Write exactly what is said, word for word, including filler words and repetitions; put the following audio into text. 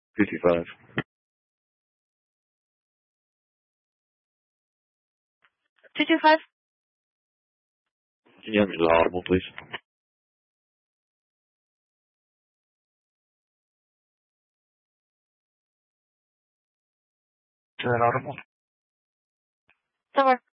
fifty-five. two two five? Can you have me to the audible, please? Is that audible? Somewhere.